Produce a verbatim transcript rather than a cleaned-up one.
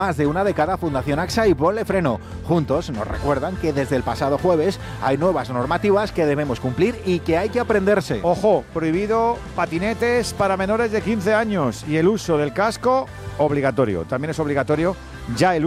Más de una década, Fundación AXA y Ponle Freno. Juntos nos recuerdan que desde el pasado jueves hay nuevas normativas que debemos cumplir y que hay que aprenderse. Ojo, prohibido patinetes para menores de quince años y el uso del casco obligatorio. También es obligatorio ya el